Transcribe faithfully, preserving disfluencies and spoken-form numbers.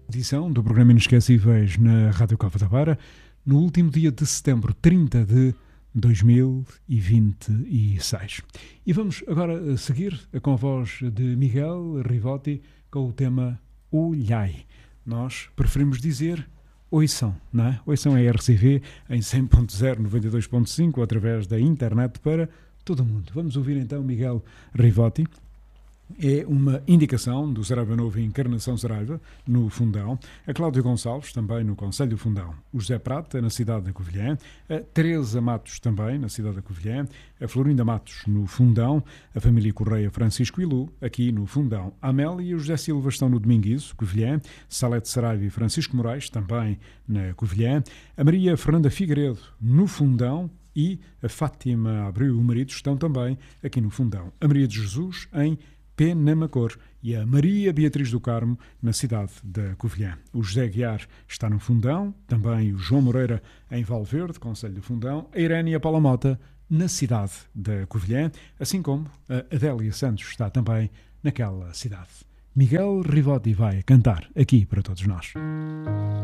Edição do programa Inesquecíveis na Rádio Cova da Beira, no último dia de setembro, trinta de dois mil e vinte e seis. E vamos agora seguir com a voz de Miguel Rivotti com o tema Olhai. Nós preferimos dizer Ouçam, não é? Ouçam a R C V em cem ponto zero, noventa e dois ponto cinco, através da internet para todo o mundo. Vamos ouvir então Miguel Rivotti. É uma indicação do Saraiva Novo Encarnação Saraiva, no Fundão, a Cláudia Gonçalves, também no Conselho do Fundão, o José Prata, na cidade da Covilhã, a Teresa Matos, também na cidade da Covilhã, a Florinda Matos, no Fundão, a família Correia Francisco e Lu, aqui no Fundão, a Amélia e o José Silva estão no Dominguizo, Covilhã, Salete Saraiva e Francisco Moraes, também na Covilhã, a Maria Fernanda Figueiredo, no Fundão, e a Fátima Abreu e o marido estão também aqui no Fundão. A Maria de Jesus, em Penamacor, e a Maria Beatriz do Carmo, na cidade da Covilhã. O José Guiar está no Fundão, também o João Moreira em Valverde, Conselho do Fundão, a Irene e a Paula Mota na cidade da Covilhã, assim como a Adélia Santos está também naquela cidade. Miguel Rivotti vai cantar aqui para todos nós.